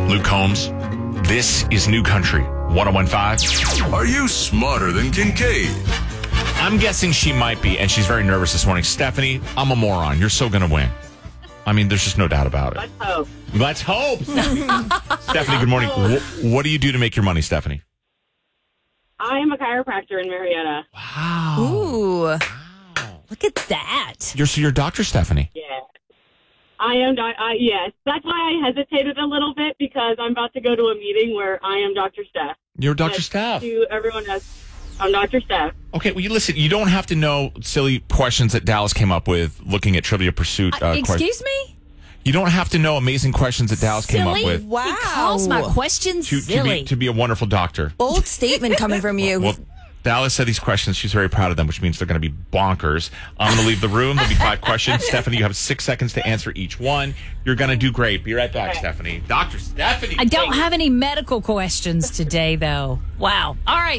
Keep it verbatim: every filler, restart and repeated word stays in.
Luke Combs. This is New Country one oh one point five. Are you smarter than Kincaid? I'm guessing she might be, and she's very nervous this morning. Stephanie, I'm a moron. You're still going to win. I mean, there's just no doubt about it. Let's hope. Let's hope. Stephanie, good morning. Wh- what do you do to make your money, Stephanie? I am a chiropractor in Marietta. Wow. Ooh. Wow. Look at that. You're, so you're Doctor Stephanie. Yeah. I am, doc- uh, yes. That's why I hesitated a little bit, because I'm about to go to a meeting where I am Doctor Steph. You're Doctor But Steph. To everyone else, I'm Doctor Steph. Okay, well, you listen, you don't have to know silly questions that Dallas came up with looking at Trivia Pursuit. Uh, Uh, que- excuse me? You don't have to know amazing questions that Dallas came up Silly? with Wow. He calls my questions to, to, silly. be, to be a wonderful doctor. Bold statement coming from you. Well, Dallas said these questions. She's very proud of them, which means they're going to be bonkers. I'm going to leave the room. There'll be five questions. Stephanie, you have six seconds to answer each one. You're going to do great. Be right back, Okay. Stephanie. Doctor Stephanie. I don't have any medical questions today, though. Wow. All right.